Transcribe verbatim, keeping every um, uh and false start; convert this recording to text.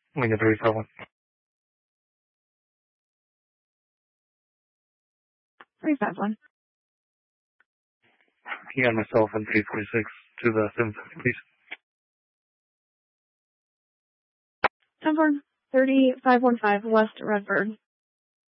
Lincoln three five one. three five one. He got myself and three forty-six to the seven fifty, please. ten four, thirty-five one five West Redbird.